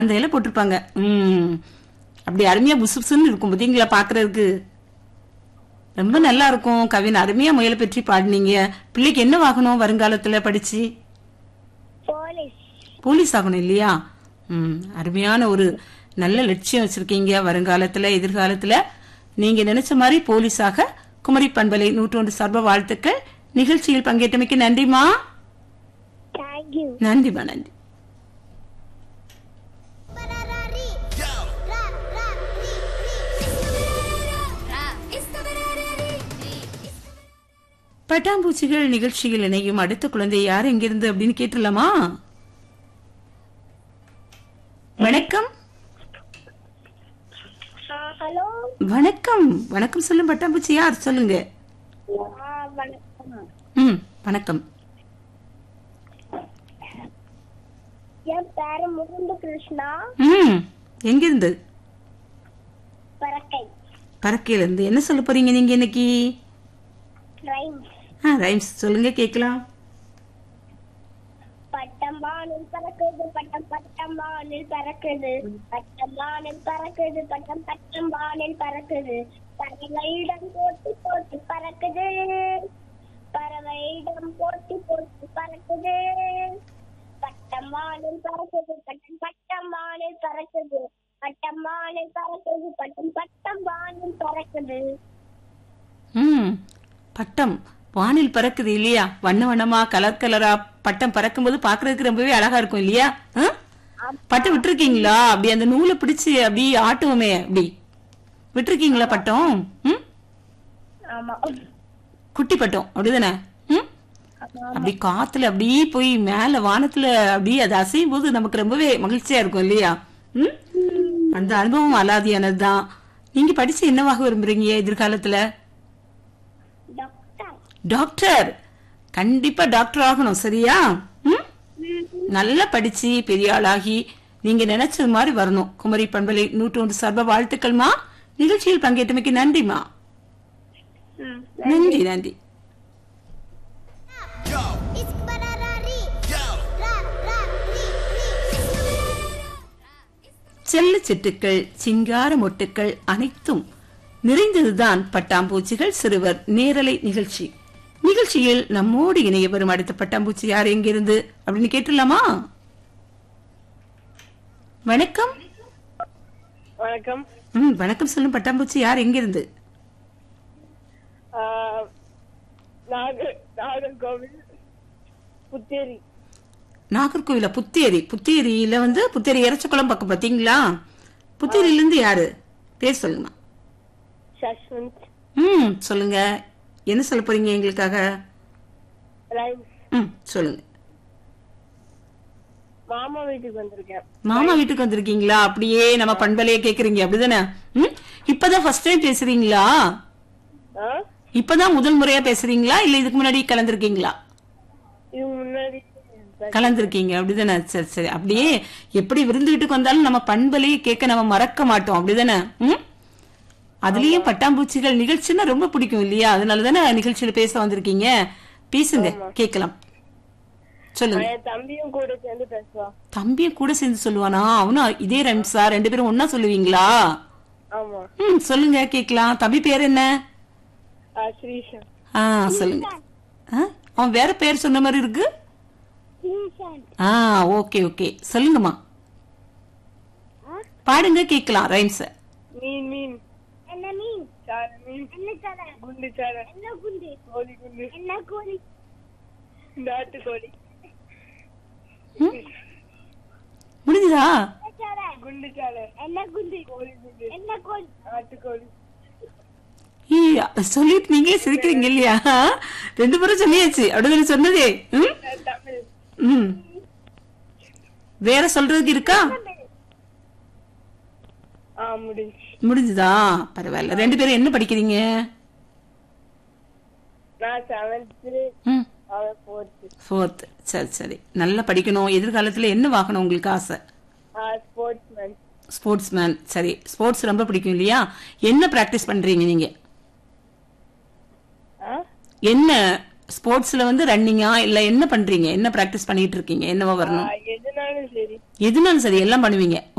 அந்த இலை போட்டிருப்பாங்க. அப்படி அருமையா புசு புசுன்னு இருக்கும் பாத்தீங்களா பாக்குறதுக்கு. ரொம்ப நல்லா இருக்கும். கவின் அருமையா முயலை பற்றி பாடினீங்க. பிள்ளைக்கு என்ன ஆகணும் வருங்காலத்துல படிச்சு? போலீஸ். போலீஸ் ஆகணும் இல்லையா? அருமையான ஒரு நல்ல லட்சியம் வச்சிருக்கீங்க. வருங்காலத்துல எதிர்காலத்துல நீங்க நினைச்ச மாதிரி போலீஸாக குமரி பண்பலை 101 சார்ப வாழ்த்துக்கள். நிகழ்ச்சியில் பங்கேற்றமைக்கு நன்றிமா. தேங்க்யூ. நன்றிமா, நன்றி. பட்டாம்பூச்சிகள் நிகழ்ச்சியில் இணையும் அடுத்த குழந்தை யார் எங்கிருந்து அப்படின்னு கேட்டுலாமா? வணக்கம். ஹலோ. வணக்கம். வணக்கம் சொல்லும் பட்டாம்பூச்சி யார் சொல்லுங்க. வணக்கம். வணக்கம். என் பேரு முகுந்து கிருஷ்ணா. எங்கிருந்து? பறக்கை. பறக்கையில இருந்து. என்ன சொல்ல போறீங்க நீங்க இன்னைக்கு? ரைம்ஸ். ரைம்ஸ் சொல்லுங்க கேக்கலாம். பட்டம் வானில் பறக்குது, பட்டம் பட்டம் வானில் பறக்குது, பட்டம் வானில் பறக்குது, பட்டம் பட்டம் வானில் பறக்குது, பறவையிடம் போட்டி போட்டு பறக்குது, பறவையிடம் போட்டி போட்டு பறக்குது, பட்டம் வானில் பறக்குது, பட்டம் பட்டம் வானில் பறக்குது, பட்டம் வானில் பறக்குது, பட்டம் பட்டம் வானில் பறக்குது. பட்டம் வானில் பறக்குது இல்லையா? வண்ண வண்ணமா கலர் கலரா பட்டம் பறக்கும் போது பாக்குறதுக்கு ரொம்பவே அழகா இருக்கும் இல்லையா? பட்டம் விட்டுருக்கீங்களா? அப்படி அந்த நூலை பிடிச்சு அப்படி ஆட்டுவோமே, அப்படி விட்டுருக்கீங்களா பட்டம்? குட்டி பட்டம் அப்படிதானே? அப்படி காத்துல அப்படியே போய் மேல வானத்துல அப்படி அது அசையும் போது நமக்கு ரொம்பவே மகிழ்ச்சியா இருக்கும் இல்லையா? அந்த அனுபவம் அலாதியானதுதான். நீங்க படிச்சு என்னவாக விரும்புறீங்க எதிர்காலத்துல? டாக்டர். கண்டிப்பா டாக்டர் ஆகணும். சரியா? நல்லா படிச்சு பெரிய ஆளாகி நீங்க நினைச்சது மாதிரி வரணும். குமரி பண்பலை 101 சார்பா வாழ்த்துக்கள்மா. நிகழ்ச்சியில் பங்கேற்றமைக்கு நன்றிமா. நன்றி, நன்றி. செல்ல சிட்டுக்கள், சிங்கார மொட்டுக்கள் அனைத்தும் நிறைந்ததுதான் பட்டாம்பூச்சிகள் சிறுவர் நேரலை நிகழ்ச்சி. நிகழ்ச்சியில் நம்மோடு இணைய வரும் அடுத்த பட்டாம்பூச்சி யார் எங்கிருந்து அப்படின்னு கேட்டுலாமா? வணக்கம். வணக்கம். வணக்கம் சொல்லும் பட்டாம்பூச்சி யார் எங்கிருந்து? நாகர்கோவில் புத்தேரி. நாகர்கோவில புத்தேரி. புத்தேரியில புத்தேரி இறச்சக்குளம் பக்கம் பாத்தீங்களா? புத்தேரியில இருந்து யாரு பேர் சொல்லுங்க. சொல்லுங்க. என்ன சொல்ல போறீங்க எங்களுக்காக? சொல்லுங்க. மாமா வீட்டுக்கு வந்திருக்கேன். மாமா வீட்டுக்கு வந்திருக்கீங்களா? அப்படியே நம்ம பண்பலையே கேக்குறீங்க அப்படிதானே? இப்பதான் ஃபர்ஸ்ட் டைம் பேசுறீங்களா? இப்பதான் முதல் முறையா பேசுறீங்களா இல்ல இதுக்கு முன்னாடி கலந்துருக்கீங்களா? கலந்துருக்கீங்க அப்படிதானே? சரி சரி. அப்படியே எப்படி விருந்து வீட்டுக்கு வந்தாலும் நம்ம பண்பலையே கேட்க நம்ம மறக்க மாட்டோம் அப்படிதானே? அதுலயும் பட்டாம்பூச்சிகள் நிகழ்ச்சின்னா ரொம்ப பிடிக்கும் இல்லையா? அதனாலதானே நிகழ்ச்சியில பேச வந்திருக்கீங்க. பேசுங்க, கேட்கலாம். சொல்லுங்க. தம்பியும் கூட சேர்ந்து பேசுவான். தம்பியும் கூட சேர்ந்து சொல்லுவானா? அவனும் இதே ரைம்ஸா? ரெண்டு பேரும் ஒன்னா சொல்லுவீங்களா? சொல்லுங்க கேட்கலாம். தம்பி பேர் என்ன? சொல்லுங்க. அவன் வேற பேர் சொன்ன மாதிரி இருக்கு. ஓகே ஓகே சொல்லுங்கம்மா. பாடுங்க கேட்கலாம் ரைம்ஸ். மீன் மீன் என்ன மீன்? சார மீன் என்ன சார? குண்டு சார என்ன குண்டு? கோழி குண்டு என்ன கோழி? நாட்டு கோழி. முடிஞ்சதா? குண்டு சார என்ன குண்டு? கோழி குண்டு என்ன கோழி? நாட்டு கோழி. சொல்லிட்டு நீங்களே சிரிக்கிறீங்க இல்லையா? ரெண்டு பேரும் சொல்லியாச்சு அப்படிதானே சொன்னதே? வேற சொல்றதுக்கு இருக்கா? முடிஞ்சுதா? பரவாயில்ல. ரெண்டு பேரும் என்ன படிக்கிறீங்க? ஃபோர்த். சரி சரி. நல்லா படிக்கணும். எதிர்காலத்துல என்ன ஆகணும் உங்களுக்கு ஆசை? ஸ்போர்ட்ஸ்மேன். சரி. ஸ்போர்ட்ஸ் ரொம்ப பிடிக்கும் இல்லையா? என்ன பிராக்டிஸ் பண்றீங்க நீங்க? என்ன ஸ்போர்ட்ஸ்ல ரன்னிங்கா இல்ல என்ன பண்றீங்க? என்ன பிராக்டிஸ் பண்ணிட்டு இருக்கீங்க? என்னவா வரணும்? எதுனாலும் சரி எதுனாலும் சரி எல்லாம் பண்ணுவீங்க.